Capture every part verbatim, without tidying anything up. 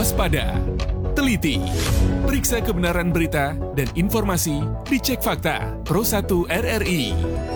waspada, teliti, periksa kebenaran berita dan informasi di Cek Fakta Pro satu R R I.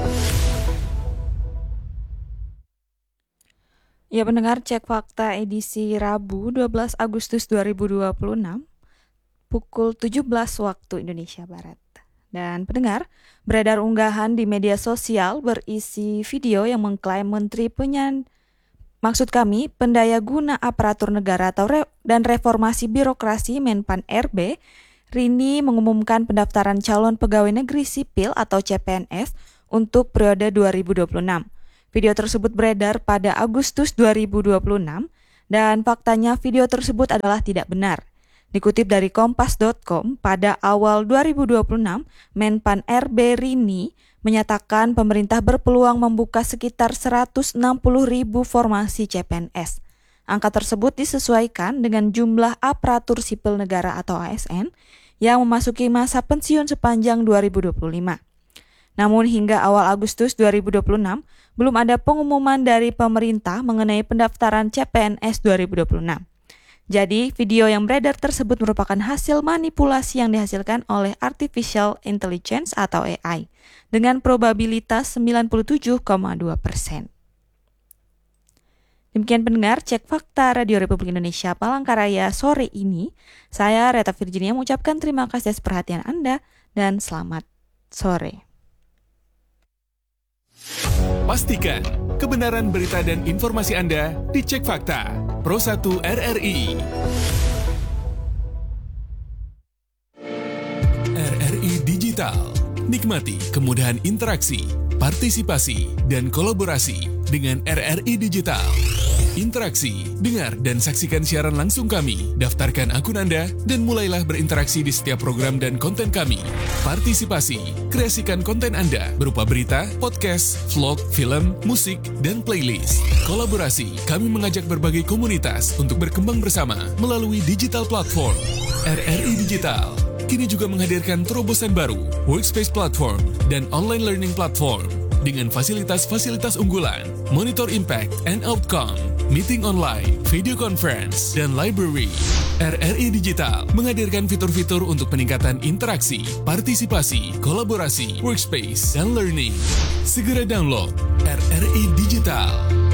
Ya, pendengar, Cek Fakta edisi Rabu dua belas Agustus dua ribu dua puluh enam pukul tujuh belas waktu Indonesia Barat. Dan pendengar, beredar unggahan di media sosial berisi video yang mengklaim Menteri Penyan Maksud kami, Pendaya Guna Aparatur Negara atau Re- dan Reformasi Birokrasi Menpan R B, Rini mengumumkan pendaftaran calon pegawai negeri sipil atau C P N S untuk periode dua ribu dua puluh enam. Video tersebut beredar pada Agustus dua ribu dua puluh enam dan faktanya video tersebut adalah tidak benar. Dikutip dari kompas dot com, pada awal dua ribu dua puluh enam, Menpan R B Rini menyatakan pemerintah berpeluang membuka sekitar seratus enam puluh ribu formasi C P N S. Angka tersebut disesuaikan dengan jumlah aparatur sipil negara atau A S N yang memasuki masa pensiun sepanjang dua ribu dua puluh lima. Namun hingga awal Agustus dua ribu dua puluh enam, belum ada pengumuman dari pemerintah mengenai pendaftaran C P N S dua ribu dua puluh enam. Jadi, video yang beredar tersebut merupakan hasil manipulasi yang dihasilkan oleh Artificial Intelligence atau A I dengan probabilitas sembilan puluh tujuh koma dua persen. Demikian pendengar Cek Fakta Radio Republik Indonesia Palangkaraya sore ini. Saya Reta Virginia mengucapkan terima kasih atas perhatian Anda dan selamat sore. Pastikan kebenaran berita dan informasi Anda di Cek Fakta Pro satu R R I. R R I Digital. Nikmati kemudahan interaksi, partisipasi, dan kolaborasi dengan R R I Digital. Interaksi, dengar dan saksikan siaran langsung kami, daftarkan akun Anda, dan mulailah berinteraksi di setiap program dan konten kami. Partisipasi, kreasikan konten Anda berupa berita, podcast, vlog, film, musik, dan playlist. Kolaborasi, kami mengajak berbagai komunitas untuk berkembang bersama melalui digital platform. R R I Digital kini juga menghadirkan terobosan baru, workspace platform, dan online learning platform. Dengan fasilitas-fasilitas unggulan, monitor impact and outcome, meeting online, video conference, dan library. R R I Digital menghadirkan fitur-fitur untuk peningkatan interaksi, partisipasi, kolaborasi, workspace, dan learning. Segera download R R I Digital.